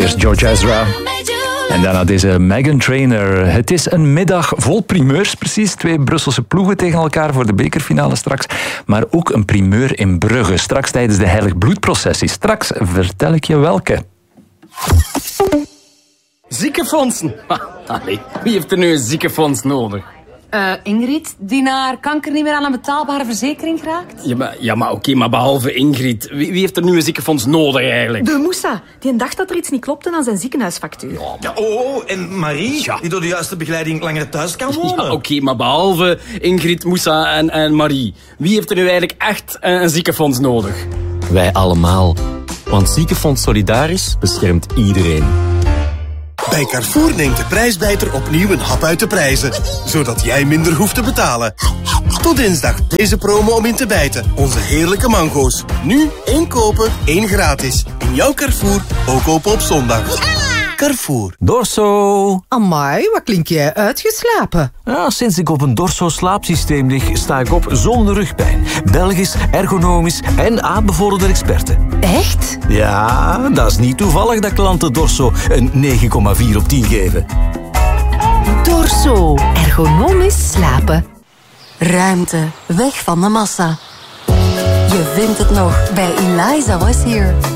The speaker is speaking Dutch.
Eerst George Ezra. En daarna deze Meghan Trainor. Het is een middag vol primeurs, precies. 2 Brusselse ploegen tegen elkaar voor de bekerfinale straks. Maar ook een primeur in Brugge. Straks tijdens de Heilig Bloedprocessie. Straks vertel ik je welke. Ziekenfondsen. Allee, wie heeft er nu een ziekenfonds nodig? Ingrid, die naar kanker niet meer aan een betaalbare verzekering geraakt? Oké, maar behalve Ingrid, wie heeft er nu een ziekenfonds nodig eigenlijk? De Moussa, die dacht dat er iets niet klopte aan zijn ziekenhuisfactuur. Ja, en Marie, die door de juiste begeleiding langer thuis kan wonen. Ja, oké, maar behalve Ingrid, Moussa en Marie, wie heeft er nu eigenlijk echt een ziekenfonds nodig? Wij allemaal. Want Ziekenfonds Solidaris beschermt iedereen. Bij Carrefour neemt de prijsbijter opnieuw een hap uit de prijzen, zodat jij minder hoeft te betalen. Tot dinsdag deze promo om in te bijten. Onze heerlijke mango's. Nu 1 kopen, 1 gratis. In jouw Carrefour, ook open op zondag. Carrefour. Dorso. Amai, wat klink jij uitgeslapen? Ja, sinds ik op een Dorso-slaapsysteem lig, sta ik op zonder rugpijn. Belgisch, ergonomisch en aanbevolen experten. Echt? Ja, dat is niet toevallig dat klanten Dorso een 9,4 op 10 geven. Dorso. Ergonomisch slapen. Ruimte. Weg van de massa. Je vindt het nog bij Eliza Was Here.